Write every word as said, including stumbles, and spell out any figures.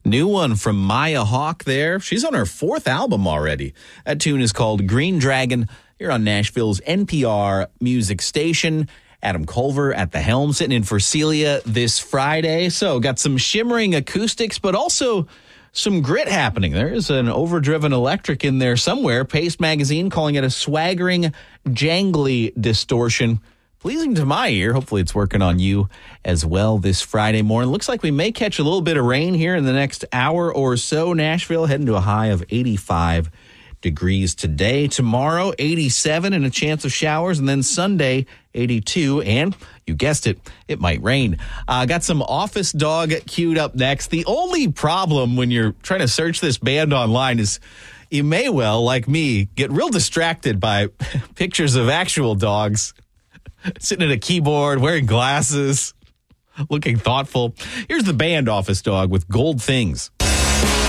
New one from Maya Hawke there. She's on her fourth album already. That tune is called Green Dragon. Here on Nashville's N P R music station. Adam Culver at the helm, sitting in for Celia this Friday. So got some shimmering acoustics, but also some grit happening. There is an overdriven electric in there somewhere. Paste Magazine calling it a swaggering, jangly distortion. Pleasing to my ear. Hopefully it's working on you as well this Friday morning. Looks like we may catch a little bit of rain here in the next hour or so. Nashville heading to a high of eighty-five degrees today. Tomorrow, eighty-seven and a chance of showers. And then Sunday, eighty-two. And you guessed it, it might rain. Uh, got some Office Dog queued up next. The only problem when you're trying to search this band online is you may well, like me, get real distracted by pictures of actual dogs sitting at a keyboard, wearing glasses, looking thoughtful. Here's the band Office Dog with Gold Things.